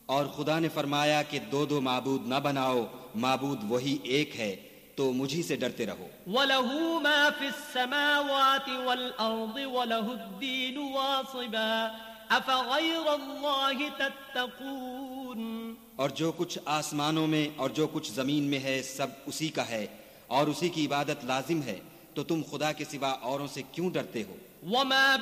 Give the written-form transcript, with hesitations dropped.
और खुदा ने फरमाया कि दो दो माबूद न बनाओ, माबूद वही एक है, तो मुझी से डरते रहो। वलहू मा फिस समावाति वल अर्दि वलहुद्दीन वासिबा अफगैरल्लाहि तत्तकून। और जो कुछ आसमानों में और जो कुछ जमीन में है सब उसी का है और उसी की इबादत लाजिम है, तो तुम खुदा के सिवा औरों से क्यों डरते हो? वमा